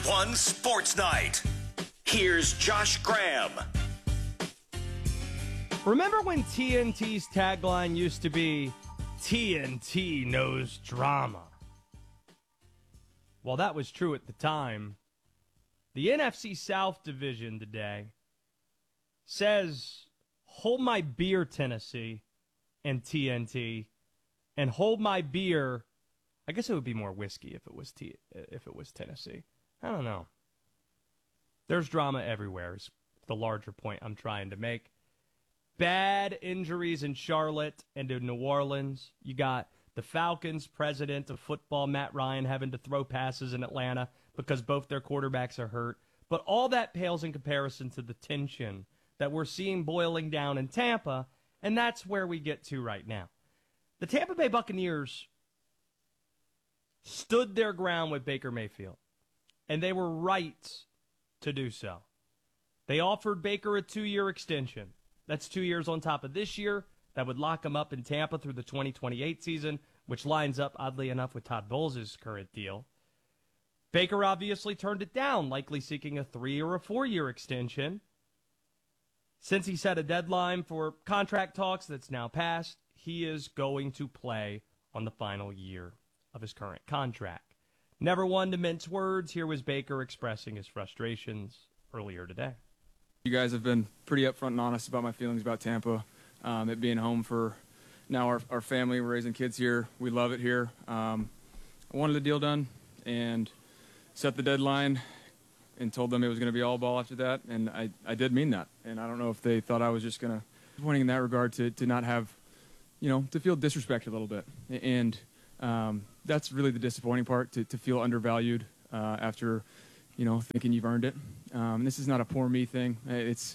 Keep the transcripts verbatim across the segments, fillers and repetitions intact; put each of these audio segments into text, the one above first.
One Sports Night. Here's Josh Graham. Remember when T N T's tagline used to be, T N T knows drama? Well, that was true at the time. The N F C South division today says, hold my beer, Tennessee, and T N T, and hold my beer. I guess it would be more whiskey if it was T- if it was Tennessee. I don't know. There's drama everywhere is the larger point I'm trying to make. Bad injuries in Charlotte and in New Orleans. You got the Falcons' president of football, Matt Ryan, having to throw passes in Atlanta because both their quarterbacks are hurt. But all that pales in comparison to the tension that we're seeing boiling down in Tampa, and that's where we get to right now. The Tampa Bay Buccaneers stood their ground with Baker Mayfield, and they were right to do so. They offered Baker a two-year extension. That's two years on top of this year. That would lock him up in Tampa through the twenty twenty-eight season, which lines up, oddly enough, with Todd Bowles' current deal. Baker obviously turned it down, likely seeking a three- or a four-year extension. Since he set a deadline for contract talks that's now passed, he is going to play on the final year of his current contract. Never one to mince words, here was Baker expressing his frustrations earlier today. You guys have been pretty upfront and honest about my feelings about Tampa. Um, it being home for now our, our family. We're raising kids here. We love it here. Um, I wanted the deal done and set the deadline and told them it was going to be all ball after that. And I, I did mean that. And I don't know if they thought I was just going to, pointing in that regard to, to not have, you know, to feel disrespected a little bit. And um, that's really the disappointing part, to, to feel undervalued uh, after, you know, thinking you've earned it. Um, this is not a poor me thing. It's.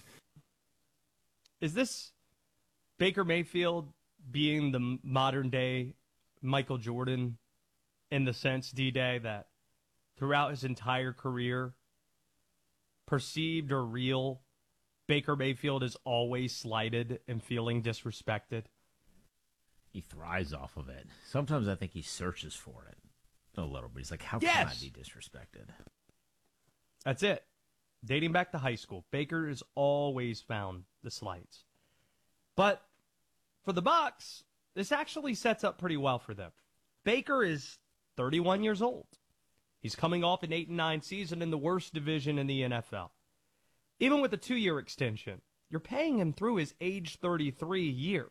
Is this Baker Mayfield being the modern day Michael Jordan in the sense, D-Day, that throughout his entire career, perceived or real, Baker Mayfield is always slighted and feeling disrespected? He thrives off of it. Sometimes I think he searches for it a little bit. He's like, how yes! can I be disrespected? That's it. Dating back to high school, Baker has always found the slights. But for the Bucs, this actually sets up pretty well for them. Baker is thirty-one years old. He's coming off an eight and nine season in the worst division in the N F L. Even with a two-year extension, you're paying him through his age thirty-three year.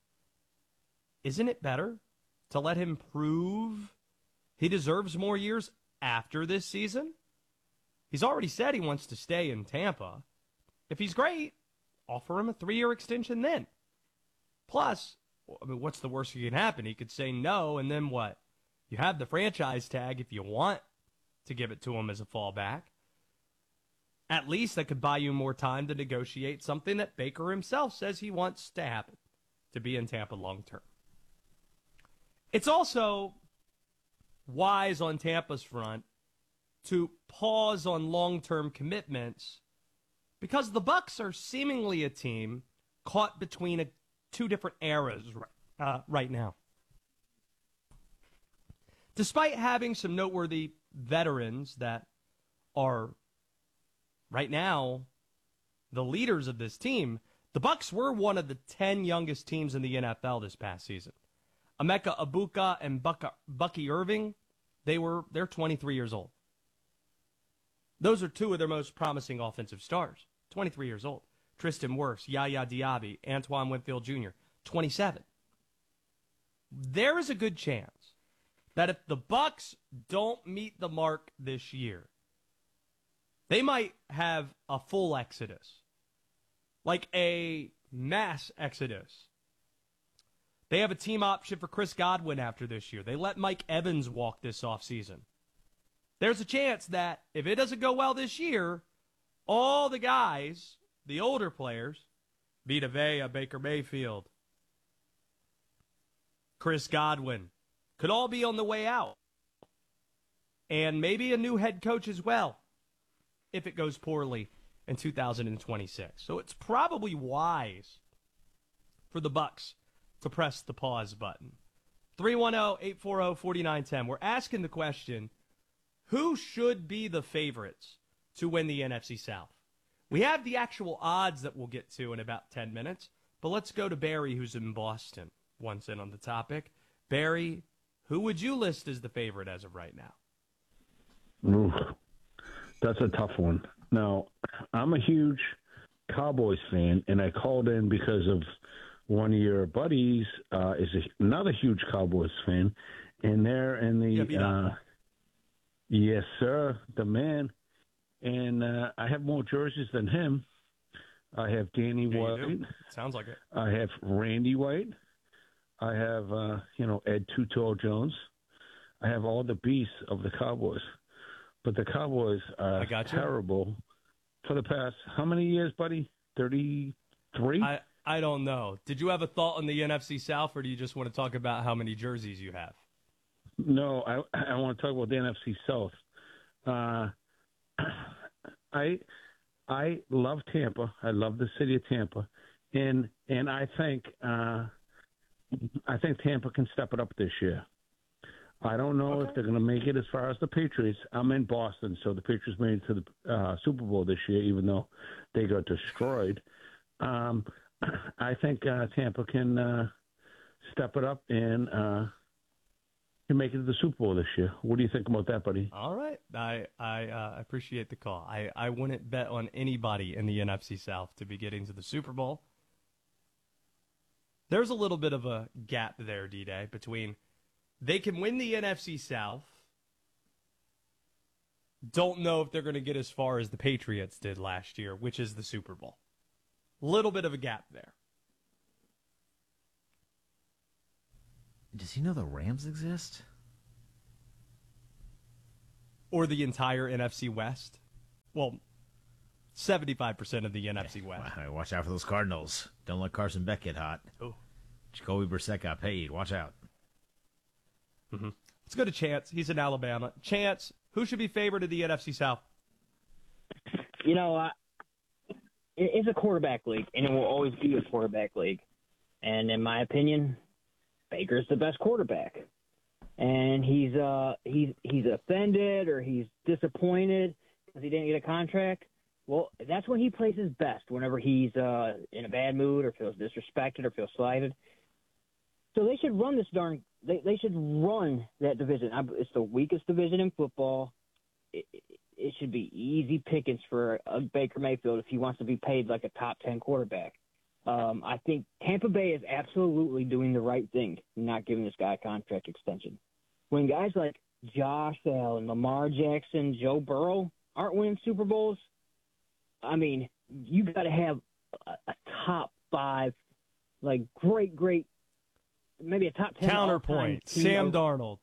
Isn't it better to let him prove he deserves more years after this season? He's already said he wants to stay in Tampa. If he's great, offer him a three-year extension then. Plus, I mean, what's the worst that can happen? He could say no, and then what? You have the franchise tag if you want to give it to him as a fallback. At least that could buy you more time to negotiate something that Baker himself says he wants to happen, to be in Tampa long term. It's also wise on Tampa's front to pause on long-term commitments because the Bucs are seemingly a team caught between a, two different eras uh, right now. Despite having some noteworthy veterans that are right now the leaders of this team, the Bucs were one of the ten youngest teams in the N F L this past season. Emeka Egbuka and Buck- Bucky Irving, they were they're twenty-three years old. Those are two of their most promising offensive stars, twenty-three years old. Tristan Wirfs, Yaya Diaby, Antoine Winfield Junior, twenty-seven. There is a good chance that if the Bucs don't meet the mark this year, they might have a full exodus, like a mass exodus. They have a team option for Chris Godwin after this year. They let Mike Evans walk this offseason. There's a chance that if it doesn't go well this year, all the guys, the older players, Vita Vea, Baker Mayfield, Chris Godwin, could all be on the way out. And maybe a new head coach as well, if it goes poorly in two thousand twenty-six. So it's probably wise for the Bucs to press the pause button. three one zero, eight four zero, four nine one zero. We're asking the question, who should be the favorites to win the N F C South? We have the actual odds that we'll get to in about ten minutes, but let's go to Barry, who's in Boston, once in on the topic. Barry, who would you list as the favorite as of right now? Ooh, that's a tough one. Now, I'm a huge Cowboys fan, and I called in because of one of your buddies uh, is a, another huge Cowboys fan, and they're in the Yeah, uh, yes, sir, the man. And uh, I have more jerseys than him. I have Danny Yeah, White. you do. Sounds like it. I have Randy White. I have, uh, you know, Ed Too Tall Jones. I have all the beasts of the Cowboys. But the Cowboys are I got you. terrible for the past, how many years, buddy? thirty-three? I, I don't know. Did you have a thought on the N F C South, or do you just want to talk about how many jerseys you have? No, I, I want to talk about the N F C South. Uh, I I love Tampa. I love the city of Tampa, and and I think uh, I think Tampa can step it up this year. I don't know Okay. if they're going to make it as far as the Patriots. I'm in Boston, so the Patriots made it to the uh, Super Bowl this year, even though they got destroyed. Um, I think uh, Tampa can uh, step it up and uh, can make it to the Super Bowl this year. What do you think about that, buddy? All right. I I uh, appreciate the call. I, I wouldn't bet on anybody in the N F C South to be getting to the Super Bowl. There's a little bit of a gap there, D-Day, between they can win the N F C South. Don't know if they're going to get as far as the Patriots did last year, which is the Super Bowl. Little bit of a gap there. Does he know the Rams exist? Or the entire N F C West. Well, seventy-five percent of the N F C West. Wow, watch out for those Cardinals. Don't let Carson Beck get hot. Oh. Jacoby Brissett got paid. Watch out. Mm-hmm. Let's go to Chance. He's in Alabama. Chance, who should be favored of the N F C South? You know, uh, it- it's a quarterback league, and it will always be a quarterback league. And in my opinion, Baker's the best quarterback. And he's uh he's he's offended or he's disappointed because he didn't get a contract. Well, that's when he plays his best, whenever he's uh, in a bad mood or feels disrespected or feels slighted. So they should run this darn they, – they should run that division. I, it's the weakest division in football. It, it, it should be easy pickings for uh, Baker Mayfield if he wants to be paid like a top ten quarterback. Um, I think Tampa Bay is absolutely doing the right thing, not giving this guy a contract extension. When guys like Josh Allen, Lamar Jackson, Joe Burrow aren't winning Super Bowls, I mean, you got to have a, a top five, like great, great, maybe a top ten. Counterpoint, Sam of, Darnold.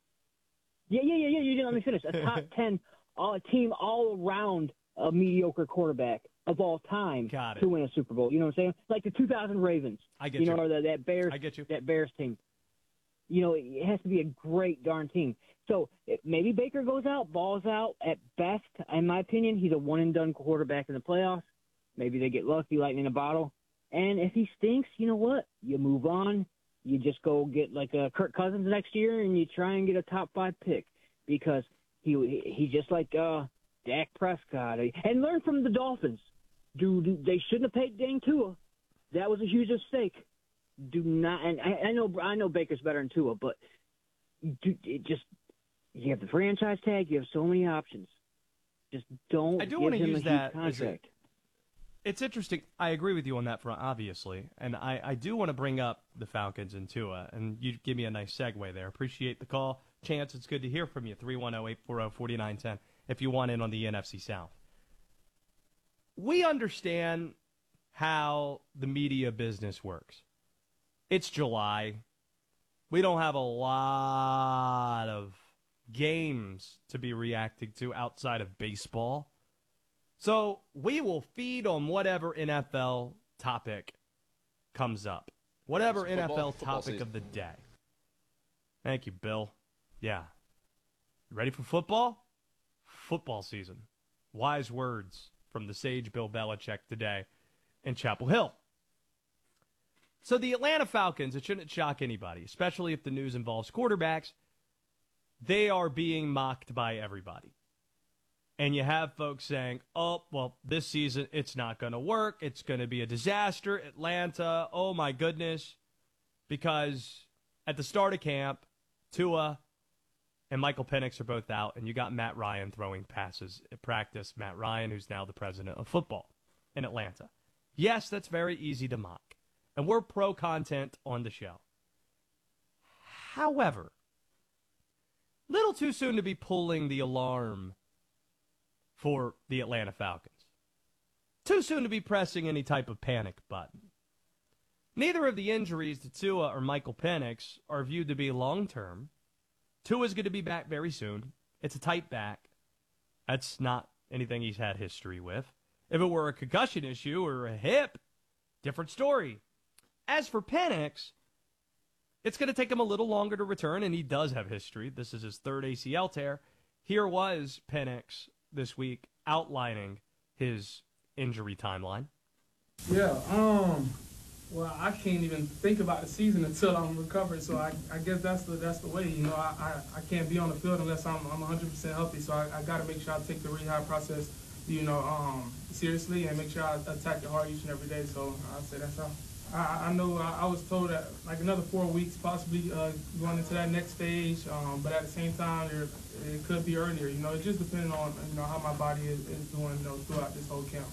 Yeah, yeah, yeah, yeah. You didn't let me finish. A top ten uh, team all around a mediocre quarterback of all time Got it. to win a Super Bowl. You know what I'm saying? Like the two thousand Ravens. I get you. you. know, or the, that Bears. I get you. That Bears team. You know, it has to be a great darn team. So it, maybe Baker goes out, balls out. At best, in my opinion, he's a one-and-done quarterback in the playoffs. Maybe they get lucky, lightning in a bottle. And if he stinks, you know what? You move on. You just go get like a Kirk Cousins next year, and you try and get a top five pick because he he just like uh, Dak Prescott. And learn from the Dolphins. Do, do they shouldn't have paid Dane Tua? That was a huge mistake. Do not, and I, I know I know Baker's better than Tua, but do, it just you have the franchise tag. You have so many options. Just don't I do give wanna him use a that huge as a- contract. It's interesting. I agree with you on that front, obviously. And I, I do want to bring up the Falcons and Tua, and you give me a nice segue there. Appreciate the call. Chance, it's good to hear from you. three one zero, eight four zero, four nine one zero if you want in on the N F C South. We understand how the media business works. It's July. We don't have a lot of games to be reacting to outside of baseball. So we will feed on whatever N F L topic comes up. Whatever It's football- N F L football topic season. of the day. Thank you, Bill. Yeah. Ready for football? Football season. Wise words from the sage Bill Belichick today in Chapel Hill. So the Atlanta Falcons, it shouldn't shock anybody, especially if the news involves quarterbacks. they are being mocked by everybody. And you have folks saying, oh, well, this season it's not going to work. It's going to be a disaster. Atlanta, oh, my goodness. Because at the start of camp, Tua and Michael Penix are both out, and you got Matt Ryan throwing passes at practice. Matt Ryan, who's now the president of football in Atlanta. Yes, that's very easy to mock. And we're pro-content on the show. However, little too soon to be pulling the alarm for the Atlanta Falcons. Too soon to be pressing any type of panic button. Neither of the injuries to Tua or Michael Penix are viewed to be long-term. Tua's going to be back very soon. It's a tight back. That's not anything he's had history with. If it were a concussion issue or a hip, different story. As for Penix, it's going to take him a little longer to return, and he does have history. This is his third A C L tear. Here was Penix this week outlining his injury timeline. Yeah, um, well, I can't even think about the season until I'm recovered. So I, I guess that's the that's the way. You know, I, I, I can't be on the field unless I'm I'm one hundred percent healthy. So I, I got to make sure I take the rehab process, you know, um, seriously, and make sure I attack it hard each and every day. So I'd say that's how. I, I know I, I was told that like another four weeks, possibly uh, going into that next stage. Um, but at the same time, it could be earlier. You know, it just depends on you know how my body is, is doing you know, throughout this whole camp.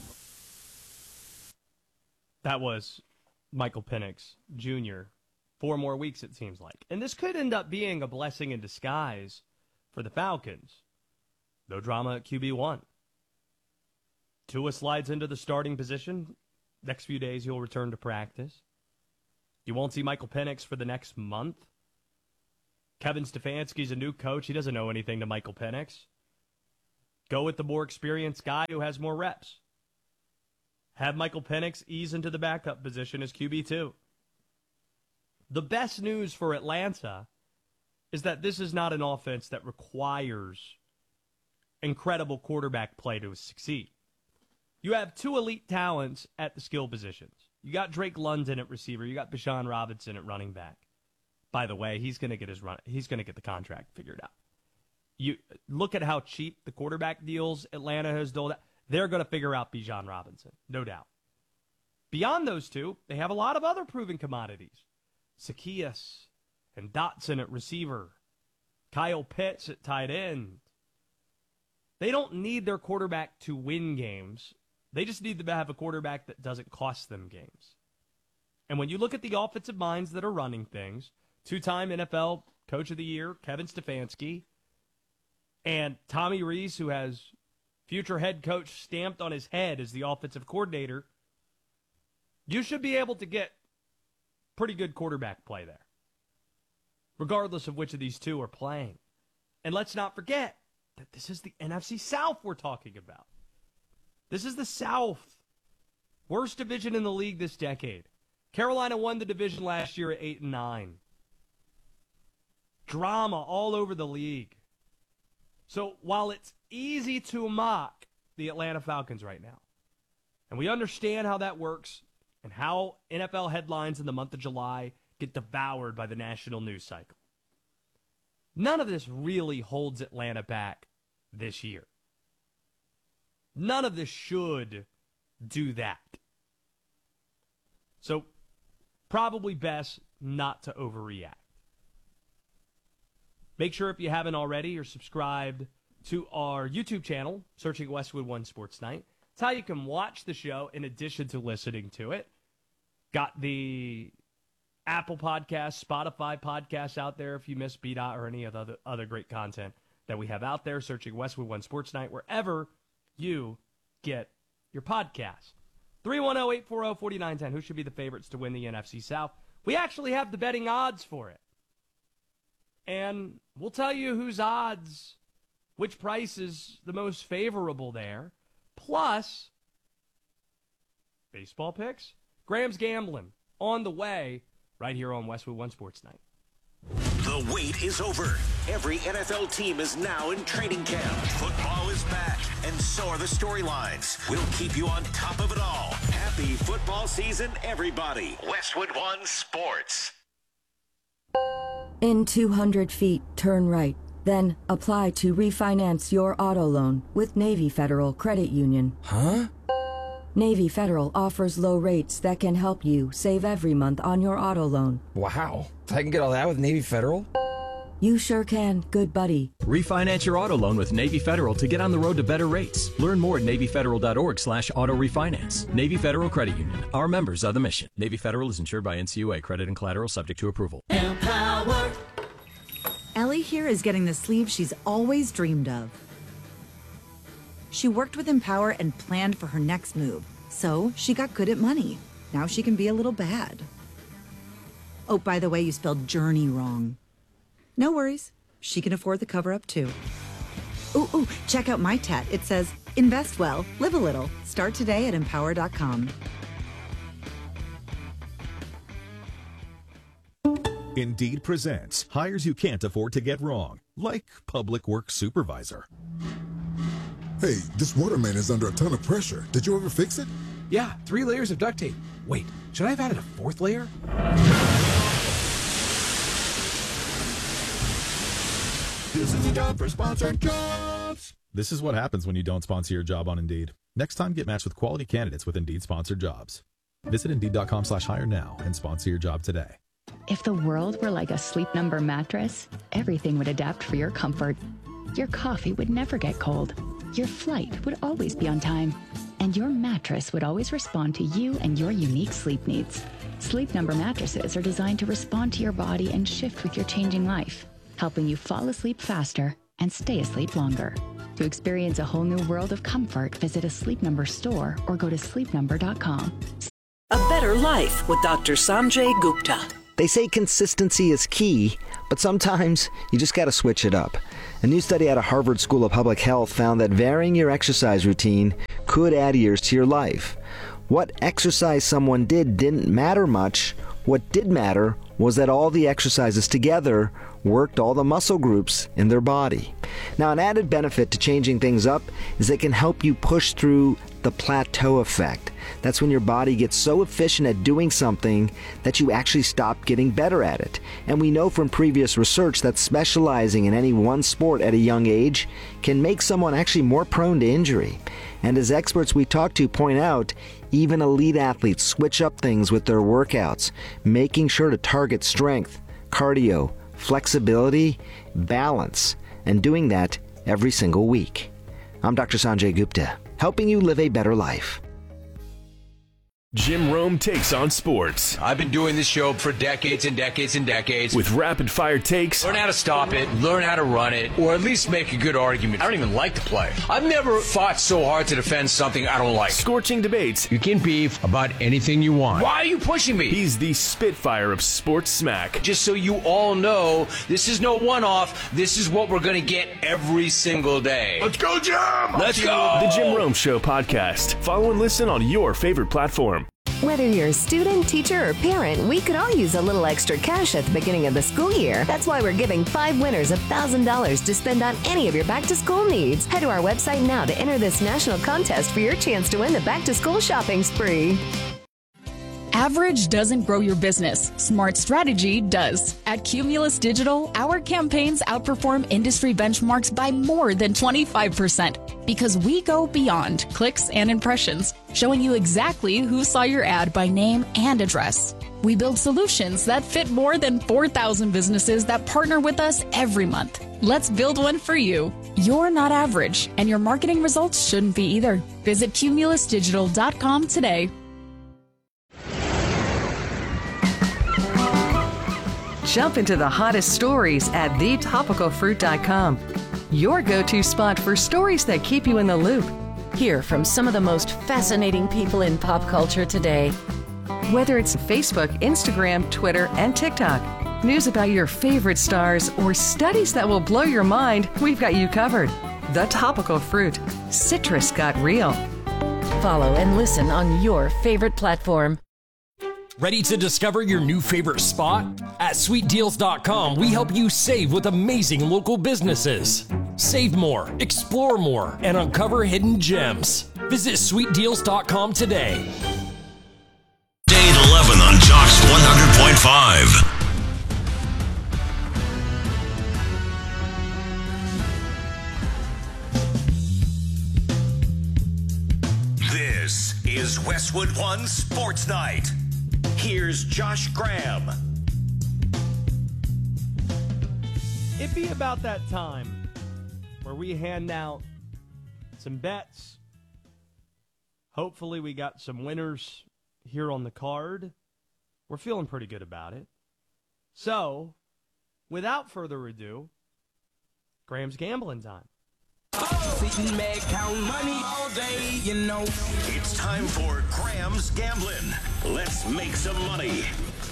That was Michael Penix Junior Four more weeks, it seems like. And this could end up being a blessing in disguise for the Falcons. No drama at Q B one. Tua slides into the starting position. Next few days, he'll return to practice. You won't see Michael Penix for the next month. Kevin Stefanski's a new coach. He doesn't know anything to Michael Penix. Go with the more experienced guy who has more reps. Have Michael Penix ease into the backup position as Q B two. The best news for Atlanta is that this is not an offense that requires incredible quarterback play to succeed. You have two elite talents at the skill positions. You got Drake London at receiver. You got Bijan Robinson at running back. By the way, he's going to get his run. He's going to get the contract figured out. You look at how cheap the quarterback deals Atlanta has doled out. They're going to figure out Bijan Robinson, no doubt. Beyond those two, they have a lot of other proven commodities. Zaccheaus and Dotson at receiver. Kyle Pitts at tight end. They don't need their quarterback to win games. They just need to have a quarterback that doesn't cost them games. And when you look at the offensive minds that are running things, two-time N F L Coach of the Year, Kevin Stefanski, and Tommy Rees, who has future head coach stamped on his head as the offensive coordinator, you should be able to get pretty good quarterback play there, regardless of which of these two are playing. And let's not forget that this is the N F C South we're talking about. This is the South. Worst division in the league this decade. Carolina won the division last year at eight and nine. Drama all over the league. So while it's easy to mock the Atlanta Falcons right now, and we understand how that works and how N F L headlines in the month of July get devoured by the national news cycle, none of this really holds Atlanta back this year. None of this should do that. So probably best not to overreact. Make sure if you haven't already, you're subscribed to our YouTube channel, searching Westwood One Sports Night. It's how you can watch the show in addition to listening to it. Got the Apple Podcasts, Spotify podcasts out there if you miss B Dot or any of the other, other great content that we have out there, searching Westwood One Sports Night, wherever you get your podcast. three one zero, eight four zero, four nine one zero. Who should be the favorites to win the N F C South? We actually have the betting odds for it. And we'll tell you whose odds, which price is the most favorable there. Plus, baseball picks. Graham's Gambling on the way right here on Westwood One Sports Night. The wait is over. Every N F L team is now in training camp. Football is back, and so are the storylines. We'll keep you on top of it all. Happy football season, everybody. Westwood One Sports. In two hundred feet, turn right. Then apply to refinance your auto loan with Navy Federal Credit Union. Huh? Navy Federal offers low rates that can help you save every month on your auto loan. Wow. I can get all that with Navy Federal? You sure can, good buddy. Refinance your auto loan with Navy Federal to get on the road to better rates. Learn more at NavyFederal.org slash auto refinance. Navy Federal Credit Union. Our members are the mission. Navy Federal is insured by N C U A. Credit and collateral subject to approval. Empower. Ellie here is getting the sleeve she's always dreamed of. She worked with Empower and planned for her next move, so she got good at money. Now she can be a little bad. Oh, by the way, you spelled journey wrong. No worries. She can afford the cover-up, too. Ooh, ooh, check out my tat. It says, invest well, live a little. Start today at empower dot com. Indeed presents hires you can't afford to get wrong, like public works supervisor. Hey, this waterman is under a ton of pressure. Did you ever fix it? Yeah, three layers of duct tape. Wait, should I have added a fourth layer? This is the job for sponsored jobs. This is what happens when you don't sponsor your job on Indeed. Next time, get matched with quality candidates with Indeed sponsored jobs. Visit Indeed.com slash hire now and sponsor your job today. If the world were like a Sleep Number mattress, everything would adapt for your comfort. Your coffee would never get cold. Your flight would always be on time. And your mattress would always respond to you and your unique sleep needs. Sleep Number mattresses are designed to respond to your body and shift with your changing life, helping you fall asleep faster and stay asleep longer. To experience a whole new world of comfort, visit a Sleep Number store or go to sleep number dot com. A Better Life with Doctor Sanjay Gupta. They say consistency is key, but sometimes you just got to switch it up. A new study out of Harvard School of Public Health found that varying your exercise routine could add years to your life. What exercise someone did didn't matter much. What did matter was that all the exercises together worked all the muscle groups in their body. Now, an added benefit to changing things up is they can help you push through the plateau effect. That's when your body gets so efficient at doing something that you actually stop getting better at it. And we know from previous research that specializing in any one sport at a young age can make someone actually more prone to injury. And as experts we talk to point out, even elite athletes switch up things with their workouts, making sure to target strength, cardio, flexibility, balance, and doing that every single week. I'm Doctor Sanjay Gupta, helping you live a better life. Jim Rome takes on sports. I've been doing this show for decades and decades and decades. With rapid-fire takes. Learn how to stop it, learn how to run it, or at least make a good argument. I don't even like the play. I've never fought so hard to defend something I don't like. Scorching debates. You can beef about anything you want. Why are you pushing me? He's the Spitfire of sports smack. Just so you all know, this is no one-off. This is what we're going to get every single day. Let's go, Jim! Let's go! The Jim Rome Show podcast. Follow and listen on your favorite platform. Whether you're a student, teacher, or parent, we could all use a little extra cash at the beginning of the school year. That's why we're giving five winners one thousand dollars to spend on any of your back-to-school needs. Head to our website now to enter this national contest for your chance to win the back-to-school shopping spree. Average doesn't grow your business. Smart strategy does. At Cumulus Digital, our campaigns outperform industry benchmarks by more than twenty-five percent because we go beyond clicks and impressions, showing you exactly who saw your ad by name and address. We build solutions that fit more than four thousand businesses that partner with us every month. Let's build one for you. You're not average, and your marketing results shouldn't be either. Visit cumulus digital dot com today. Jump into the hottest stories at the topical fruit dot com. Your go-to spot for stories that keep you in the loop. Hear from some of the most fascinating people in pop culture today. Whether it's Facebook, Instagram, Twitter, and TikTok, news about your favorite stars, or studies that will blow your mind, we've got you covered. The Topical Fruit. Citrus got real. Follow and listen on your favorite platform. Ready to discover your new favorite spot? At sweet deals dot com, we help you save with amazing local businesses. Save more, explore more, and uncover hidden gems. Visit sweet deals dot com today. Day eleven on Jocks one hundred point five. is Westwood One Sports Night. Here's Josh Graham. It'd be about that time where we hand out some bets. Hopefully we got some winners here on the card. We're feeling pretty good about it. So, without further ado, Graham's gambling time. Sitting back, count money all day, you know. It's time for Graham's Gambling. Let's make some money.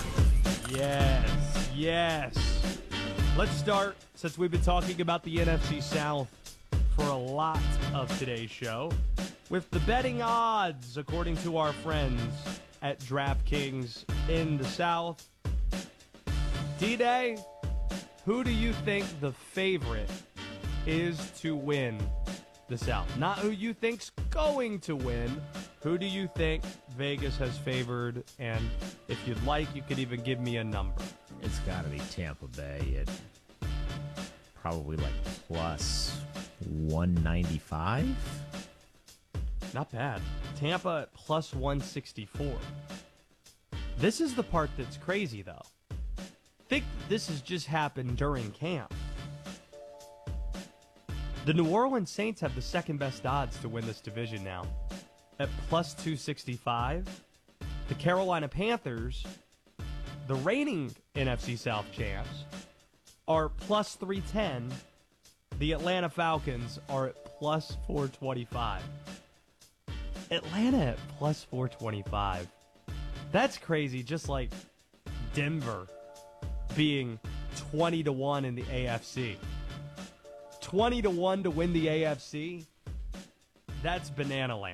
Yes, yes. Let's start, since we've been talking about the N F C South for a lot of today's show, with the betting odds, according to our friends at DraftKings in the South. D-Day, who do you think the favorite is to win the South? Not who you think's going to win. Who do you think Vegas has favored? And if you'd like, you could even give me a number. It's got to be Tampa Bay at probably like plus one ninety-five. Not bad. Tampa at plus one sixty-four. This is the part that's crazy, though. I think this has just happened during camp. The New Orleans Saints have the second best odds to win this division now at plus two sixty-five. The Carolina Panthers, the reigning N F C South champs, are plus three ten. The Atlanta Falcons are at plus four twenty-five. Atlanta at plus four twenty-five. That's crazy, just like Denver being twenty to one in the A F C. twenty to one to win the A F C? That's banana land.